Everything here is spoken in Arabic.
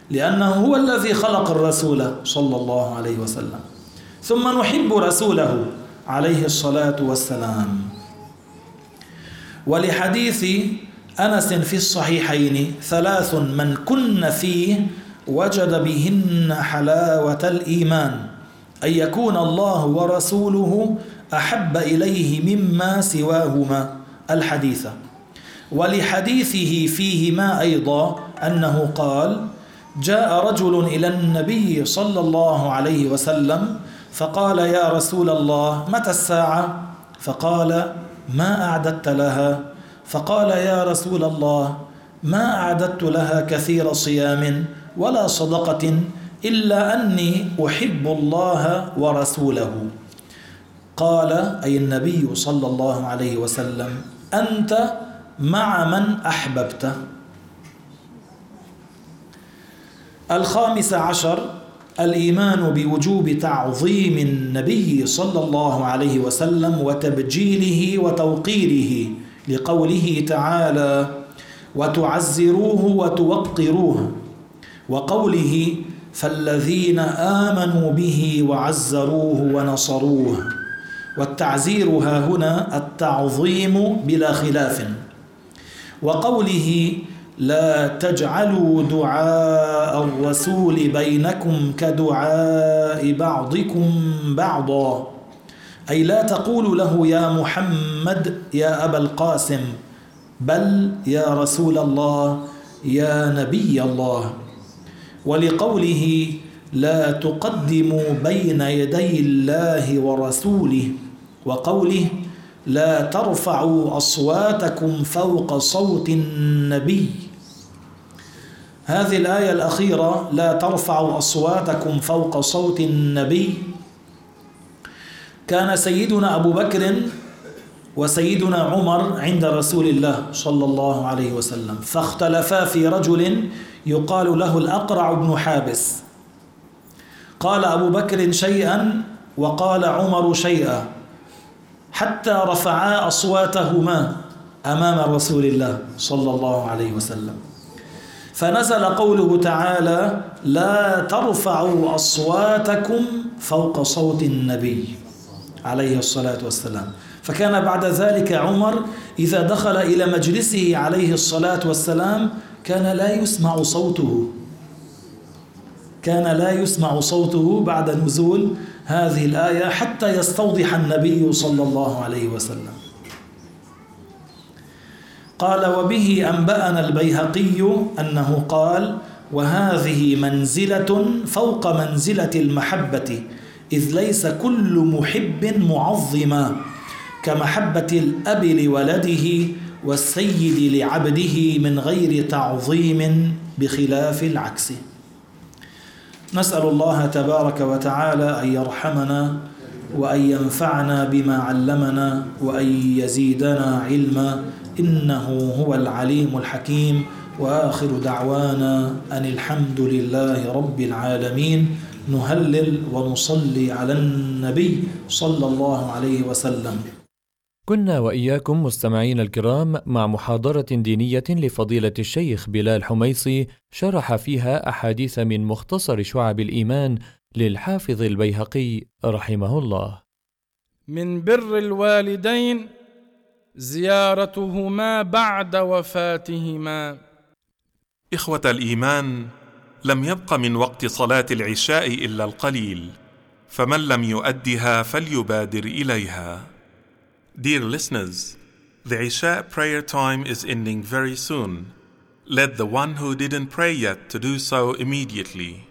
لأنه هو الذي خلق الرسول صلى الله عليه وسلم. ثم نحب رسوله عليه الصلاة والسلام. ولحديث أنس في الصحيحين 3 من كن فيه وجد بهن حلاوة الإيمان، أن يكون الله ورسوله أحب إليه مما سواهما الحديث. ولحديثه فيهما أيضا أنه قال: جاء رجل إلى النبي صلى الله عليه وسلم فقال: يا رسول الله متى الساعة؟ فقال: ما أعددت لها؟ فقال: يا رسول الله ما أعددت لها كثير صيام ولا صدقة إلا أني أحب الله ورسوله. قال أي النبي صلى الله عليه وسلم: أنت مع من أحببت. 15 الإيمان بوجوب تعظيم النبي صلى الله عليه وسلم وتبجيله وتوقيره، لقوله تعالى: وتعزروه وتوقروه، وقوله: فالذين آمنوا به وعزروه ونصروه. والتعزير ها هنا التعظيم بلا خلاف. وقوله: لا تجعلوا دعاء الرسول بينكم كدعاء بعضكم بعضا، أي لا تقولوا له يا محمد يا أبا القاسم، بل يا رسول الله يا نبي الله. ولقوله: لا تقدموا بين يدي الله ورسوله، وقوله: لا ترفعوا أصواتكم فوق صوت النبي. هذه الآية الأخيرة لا ترفعوا أصواتكم فوق صوت النبي، كان سيدنا أبو بكر وسيدنا عمر عند رسول الله صلى الله عليه وسلم، فاختلفا في رجل يقال له الأقرع بن حابس. قال أبو بكر شيئا وقال عمر شيئا، حتى رفعا أصواتهما أمام رسول الله صلى الله عليه وسلم، فنزل قوله تعالى: لا ترفعوا أصواتكم فوق صوت النبي عليه الصلاة والسلام. فكان بعد ذلك عمر إذا دخل إلى مجلسه عليه الصلاة والسلام كان لا يسمع صوته بعد نزول هذه الآية حتى يستوضح النبي صلى الله عليه وسلم. قال: وبه أنبأنا البيهقي أنه قال: وهذه منزلة فوق منزلة المحبة، إذ ليس كل محب معظما كمحبة الأب لولده والسيد لعبده من غير تعظيم، بخلاف العكس. نسأل الله تبارك وتعالى أن يرحمنا وأن ينفعنا بما علمنا وأن يزيدنا علما، إنه هو العليم الحكيم. وآخر دعوانا أن الحمد لله رب العالمين. نهلل ونصلي على النبي صلى الله عليه وسلم. كنا وإياكم مستمعين الكرام مع محاضرة دينية لفضيلة الشيخ بلال حميصي، شرح فيها أحاديث من مختصر شعب الإيمان للحافظ البيهقي رحمه الله. من بر الوالدين زيارتهما بعد وفاتهما. إخوة الإيمان، لم يبق من وقت صلاة العشاء إلا القليل، فمن لم يؤدها فليبادر إليها. Dear listeners, the Isha prayer time is ending very soon. Let the one who didn't pray yet to do so immediately.